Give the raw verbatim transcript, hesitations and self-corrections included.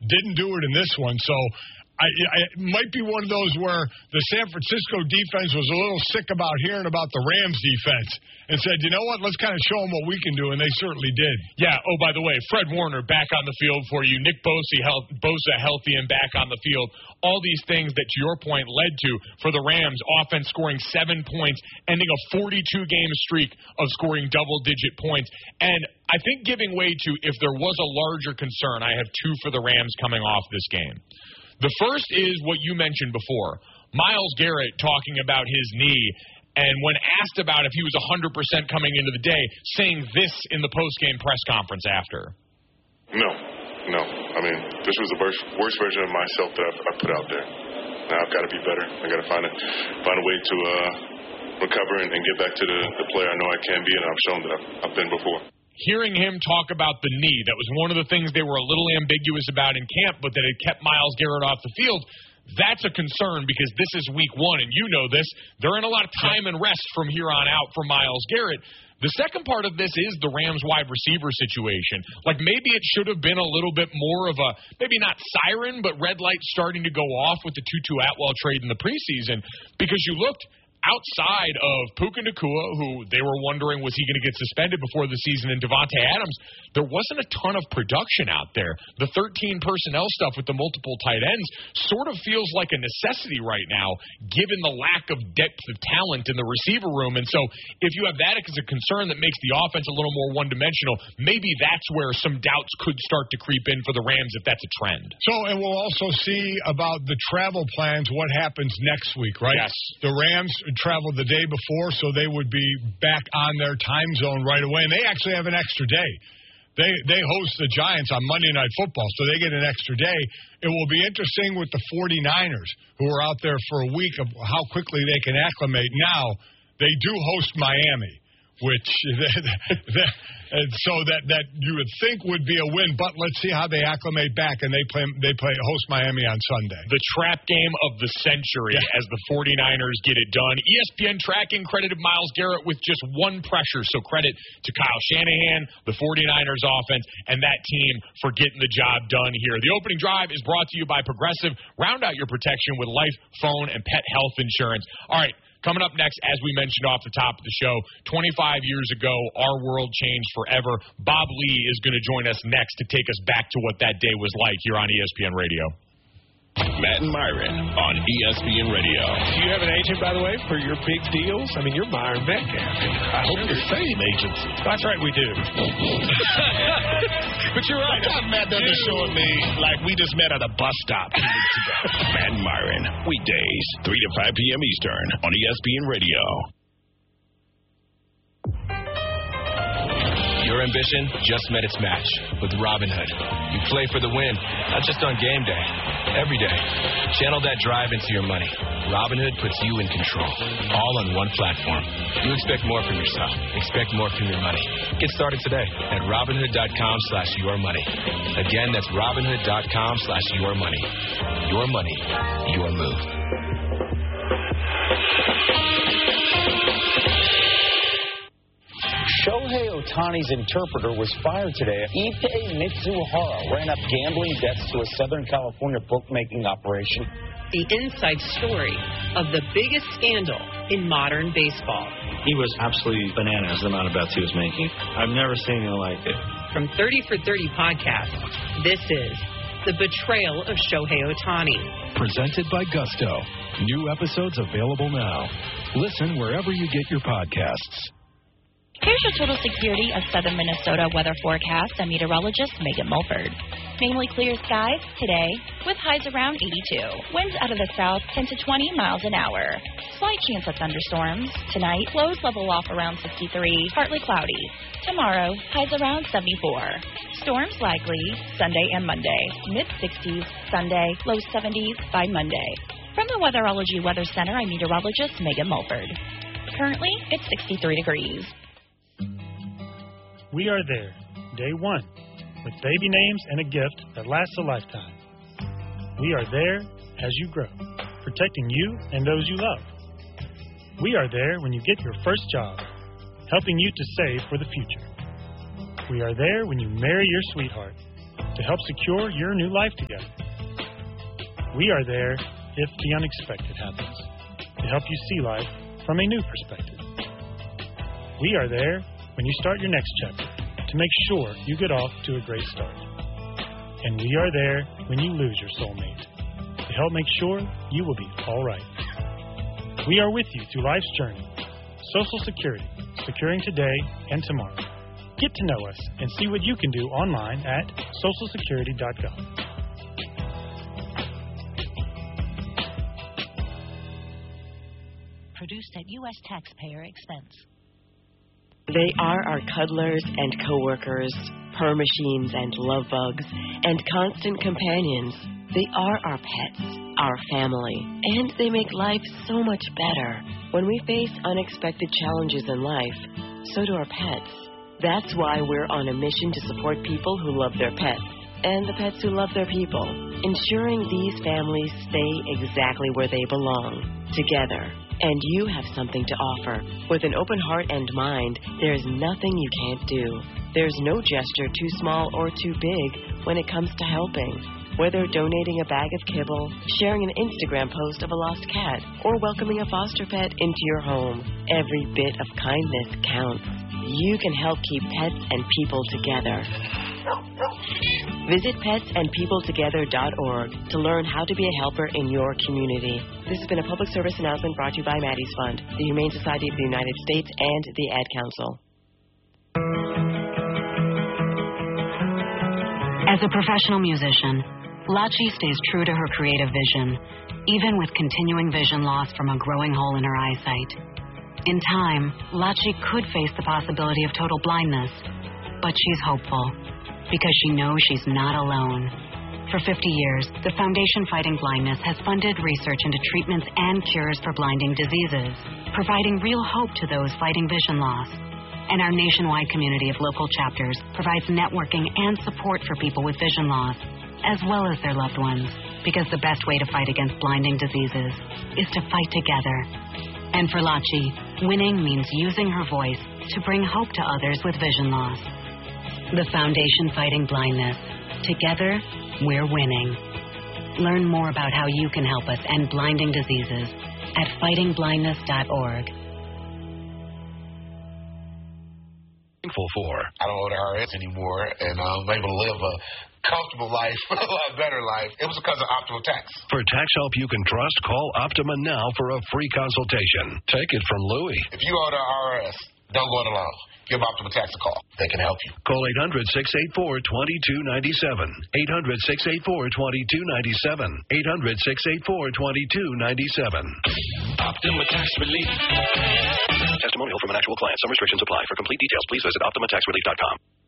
didn't do it in this one. So I, I, it might be one of those where the San Francisco defense was a little sick about hearing about the Rams defense and said, you know what, let's kind of show them what we can do, and they certainly did. Yeah, oh, by the way, Fred Warner back on the field for you. Nick Bosa, health, Bosa healthy and back on the field. All these things that, to your point, led to, for the Rams, offense scoring seven points, ending a forty-two game streak of scoring double-digit points. And I think giving way to, if there was a larger concern, I have two for the Rams coming off this game. The first is what you mentioned before, Myles Garrett talking about his knee, and when asked about if he was one hundred percent coming into the day, saying this in the post-game press conference after. No, no. I mean, this was the worst, worst version of myself that I've, I've put out there. Now I've got to be better. I've got to find a, find a way to uh, recover and, and get back to the, the player I know I can be, and I've shown that I've, I've been before. Hearing him talk about the knee, that was one of the things they were a little ambiguous about in camp, but that had kept Myles Garrett off the field. That's a concern because this is week one, and you know this. They're in a lot of time and rest from here on out for Myles Garrett. The second part of this is the Rams wide receiver situation. Like maybe it should have been a little bit more of a, maybe not siren, but red light starting to go off with the Tutu Atwell trade in the preseason, because you looked outside of Puka Nacua, who they were wondering was he going to get suspended before the season, and Devontae Adams, there wasn't a ton of production out there. The thirteen personnel stuff with the multiple tight ends sort of feels like a necessity right now, given the lack of depth of talent in the receiver room. And so if you have that as a concern that makes the offense a little more one-dimensional, maybe that's where some doubts could start to creep in for the Rams if that's a trend. So, and we'll also see about the travel plans, what happens next week, right? Yes. The Rams traveled the day before, so they would be back on their time zone right away. And they actually have an extra day. They they host the Giants on Monday Night Football, so they get an extra day. It will be interesting with the forty-niners, who are out there for a week, of how quickly they can acclimate. Now, they do host Miami, which and so that, that you would think would be a win, but let's see how they acclimate back, and they play they play host Miami on Sunday. The trap game of the century yeah. as the forty-niners get it done. E S P N tracking credited Myles Garrett with just one pressure, so credit to Kyle Shanahan, the forty-niners offense, and that team for getting the job done here. The opening drive is brought to you by Progressive. Round out your protection with life, phone, and pet health insurance. All right. Coming up next, as we mentioned off the top of the show, twenty-five years ago, our world changed forever. Bob Lee is going to join us next to take us back to what that day was like here on E S P N Radio. Matt and Myron on E S P N Radio. Do you have an agent, by the way, for your big deals? I mean, you're Myron Metcalf. I hope you're saying agency. That's right, we do. But you're right. Sometimes Matt doesn't show me like we just met at a bus stop two weeks ago. Matt and Myron, weekdays, three to five p.m. Eastern on E S P N Radio. Your ambition just met its match with Robinhood. You play for the win, not just on game day, every day. Channel that drive into your money. Robinhood puts you in control, all on one platform. You expect more from yourself. Expect more from your money. Get started today at Robinhood.com slash your money. Again, that's Robinhood.com slash your money. Your money, your move. Shohei Ohtani's interpreter was fired today. Ippei Mitsuhara ran up gambling debts to a Southern California bookmaking operation. The inside story of the biggest scandal in modern baseball. He was absolutely bananas, the amount of bets he was making. I've never seen anything like it. From thirty for thirty podcast, this is The Betrayal of Shohei Ohtani. Presented by Gusto. New episodes available now. Listen wherever you get your podcasts. Here's your Total Security of Southern Minnesota weather forecast. I'm meteorologist Megan Mulford. Mainly clear skies today with highs around eighty-two. Winds out of the south ten to twenty miles an hour. Slight chance of thunderstorms. Tonight, lows level off around sixty-three, partly cloudy. Tomorrow, highs around seventy-four. Storms likely Sunday and Monday. mid-sixties Sunday, low seventies by Monday. From the Weatherology Weather Center, I'm meteorologist Megan Mulford. Currently, it's sixty-three degrees. We are there, day one, with baby names and a gift that lasts a lifetime. We are there as you grow, protecting you and those you love. We are there when you get your first job, helping you to save for the future. We are there when you marry your sweetheart, to help secure your new life together. We are there if the unexpected happens, to help you see life from a new perspective. We are there when you start your next chapter, to make sure you get off to a great start. And we are there when you lose your soulmate, to help make sure you will be all right. We are with you through life's journey. Social Security, securing today and tomorrow. Get to know us and see what you can do online at social security dot gov. Produced at U S taxpayer expense. They are our cuddlers and coworkers, purr machines and love bugs, and constant companions. They are our pets, our family, and they make life so much better. When we face unexpected challenges in life, so do our pets. That's why we're on a mission to support people who love their pets, and the pets who love their people, ensuring these families stay exactly where they belong, together. And you have something to offer. With an open heart and mind, there's nothing you can't do. There's no gesture too small or too big when it comes to helping. Whether donating a bag of kibble, sharing an Instagram post of a lost cat, or welcoming a foster pet into your home, every bit of kindness counts. You can help keep pets and people together. Visit pets and people together dot org to learn how to be a helper in your community. This has been a public service announcement brought to you by Maddie's Fund, the Humane Society of the United States, and the Ad Council. As a professional musician, Lachi stays true to her creative vision, even with continuing vision loss from a growing hole in her eyesight. In time, Lachi could face the possibility of total blindness, but she's hopeful because she knows she's not alone. For fifty years, the Foundation Fighting Blindness has funded research into treatments and cures for blinding diseases, providing real hope to those fighting vision loss. And our nationwide community of local chapters provides networking and support for people with vision loss, as well as their loved ones, because the best way to fight against blinding diseases is to fight together. And for Lachi, winning means using her voice to bring hope to others with vision loss. The Foundation Fighting Blindness. Together, we're winning. Learn more about how you can help us end blinding diseases at fighting blindness dot org. Thankful for. I don't owe the I R S anymore, and I'm able to live a comfortable life, a lot better life. It was because of Optima Tax. For tax help you can trust, call Optima now for a free consultation. Take it from Louie. If you owe the I R S, don't go it alone. Give Optima Tax a call. They can help you. Call eight hundred, six eight four, two two nine seven. eight hundred, six eight four, two two nine seven. eight hundred, six eight four, two two nine seven. Optima Tax Relief. Testimonial from an actual client. Some restrictions apply. For complete details, please visit optima tax relief dot com.